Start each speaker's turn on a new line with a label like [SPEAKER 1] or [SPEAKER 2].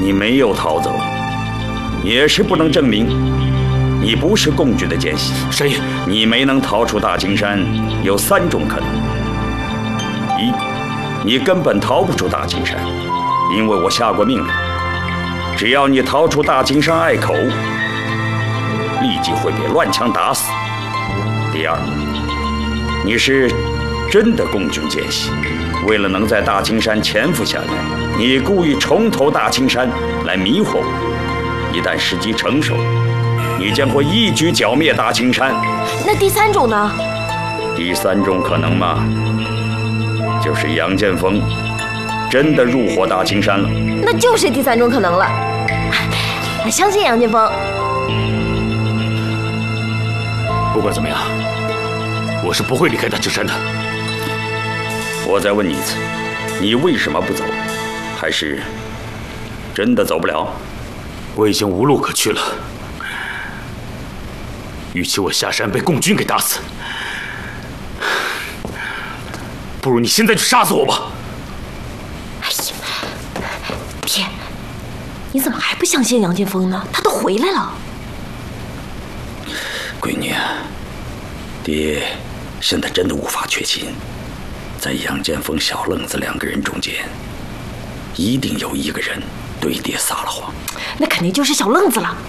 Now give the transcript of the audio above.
[SPEAKER 1] 你没有逃走，也是不能证明你不是共军的奸细。
[SPEAKER 2] 山爷，
[SPEAKER 1] 你没能逃出大青山，有3种可能：一，你根本逃不出大青山，因为我下过命令，只要你逃出大青山隘口，立即会被乱枪打死；第二，你是真的共军奸细，为了能在大青山潜伏下来，你故意重投大青山来迷惑我。一旦时机成熟，你将会一举剿灭大青山。
[SPEAKER 3] 那第3种呢？
[SPEAKER 1] 第3种可能吗？就是杨建锋真的入伙大青山了。
[SPEAKER 3] 那就是第3种可能了。我相信杨建锋。
[SPEAKER 2] 不管怎么样，我是不会离开大青山的。
[SPEAKER 1] 我再问你一次，你为什么不走？还是真的走不了？
[SPEAKER 2] 我已经无路可去了。与其我下山被共军给打死，不如你现在就杀死我吧。
[SPEAKER 3] 哎呀，别！你怎么还不相信杨建锋呢？他都回来了。
[SPEAKER 1] 闺女，爹现在真的无法确信，在杨建锋、小愣子2个人中间，一定有1个人对爹撒了谎。
[SPEAKER 3] 那肯定就是小愣子了。